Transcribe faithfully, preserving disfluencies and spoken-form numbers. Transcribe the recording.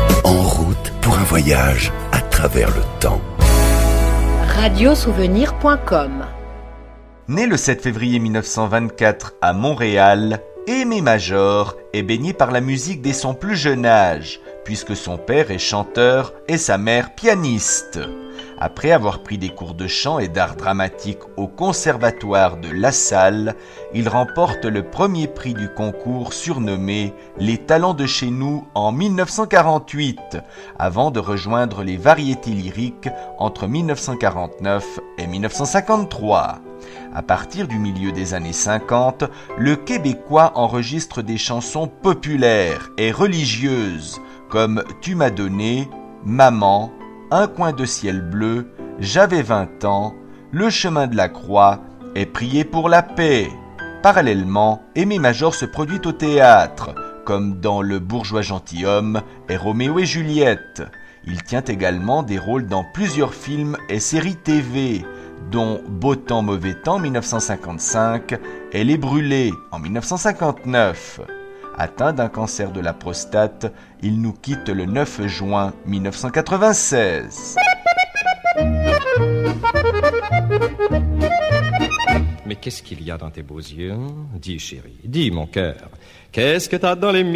En route pour un voyage à travers le temps. radio souvenir point com. Né le sept février mille neuf cent vingt-quatre à Montréal, Aimé Major est baigné par la musique dès son plus jeune âge, puisque son père est chanteur et sa mère pianiste. Après avoir pris des cours de chant et d'art dramatique au Conservatoire de La Salle, il remporte le premier prix du concours surnommé Les Talents de chez nous en mille neuf cent quarante-huit, avant de rejoindre les variétés lyriques entre mille neuf cent quarante-neuf et mille neuf cent cinquante-trois. À partir du milieu des années cinquante, le Québécois enregistre des chansons populaires et religieuses comme Tu m'as donné, Maman, Un coin de ciel bleu, J'avais vingt ans, Le chemin de la croix et Prier pour la paix. Parallèlement, Aimé Major se produit au théâtre, comme dans Le bourgeois gentilhomme et Roméo et Juliette. Il tient également des rôles dans plusieurs films et séries T V, dont Beau temps, mauvais temps mille neuf cent cinquante-cinq et Les Brûlés en mille neuf cent cinquante-neuf. Atteint d'un cancer de la prostate, il nous quitte le neuf juin mille neuf cent quatre-vingt-seize. Mais qu'est-ce qu'il y a dans tes beaux yeux? Dis, chérie, dis, mon cœur. Qu'est-ce que t'as dans les miens?